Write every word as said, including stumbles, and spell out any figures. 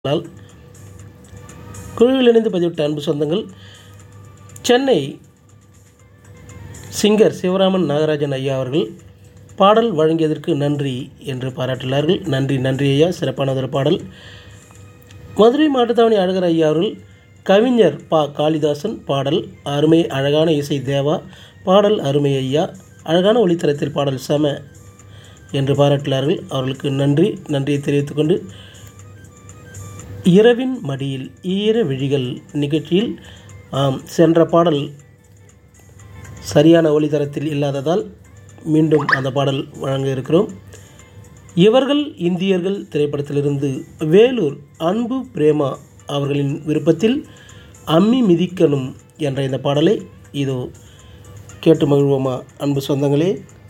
நாள் குழுவில் இணைந்து பதிவிட்ட அன்பு சொந்தங்கள், சென்னை சிங்கர் சிவராமன் நாகராஜன் ஐயா அவர்கள் பாடல் வழங்கியதற்கு நன்றி என்று பாராட்டினார்கள். நன்றி நன்றி ஐயா, சிறப்பானதொரு பாடல். மதுரை மாட்டுத்தாவணி அழகர் ஐயா அவர்கள் கவிஞர் பா காளிதாசன் பாடல் அருமை, அழகான இசை தேவா பாடல் அருமை ஐயா, அழகான ஒளித்தரத்தில் பாடல் சம என்று பாராட்டினார்கள். அவர்களுக்கு நன்றி நன்றியை தெரிவித்துக்கொண்டு, இரவின் மடியில் ஈர விழிகள் நிகழ்ச்சியில் ஆம் சென்ற பாடல் சரியான ஒளித்தரத்தில் இல்லாததால் மீண்டும் அந்த பாடல் வழங்க இருக்கிறோம். இவர்கள் இந்தியர்கள் திரைப்படத்திலிருந்து வேலூர் அன்பு பிரேமா அவர்களின் விருப்பத்தில் அம்மி மிதிக்கணும் என்ற இந்த பாடலை இதோ கேட்டு மகிழ்வோமா அன்பு சொந்தங்களே.